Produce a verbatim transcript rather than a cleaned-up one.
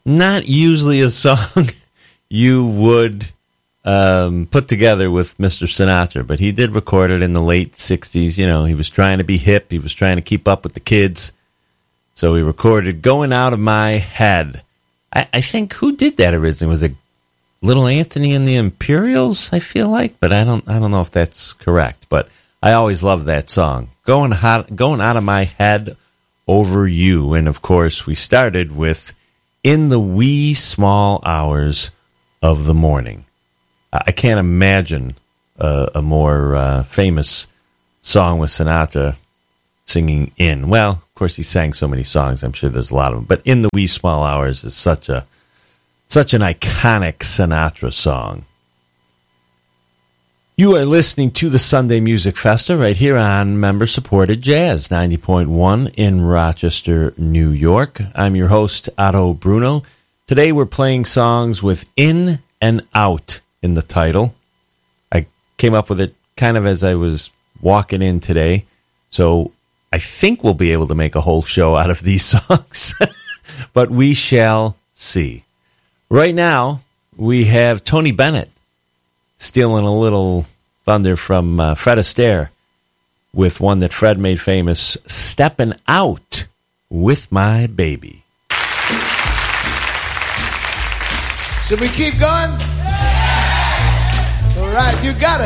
not usually a song you would um, put together with Mister Sinatra, but he did record it in the late sixties. You know, he was trying to be hip. He was trying to keep up with the kids. So he recorded Going Out of My Head. I, I think, who did that originally? Was it Little Anthony and the Imperials, I feel like? But I don't I don't know if that's correct. But I always loved that song. Going, hot, going Out of My Head Over You. And, of course, we started with In the Wee Small Hours of the Morning. I can't imagine a, a more uh, famous song with Sinatra singing in. Well, of course, he sang so many songs. I'm sure there's a lot of them. But In the Wee Small Hours is such a such an iconic Sinatra song. You are listening to the Sunday Music Festa right here on member-supported Jazz ninety point one in Rochester, New York. I'm your host, Otto Bruno. Today we're playing songs with In and Out in the title. I came up with it kind of as I was walking in today, so I think we'll be able to make a whole show out of these songs, but we shall see. Right now, we have Tony Bennett stealing a little thunder from uh, Fred Astaire with one that Fred made famous, Steppin' Out with My Baby. Should we keep going? All right, you got it.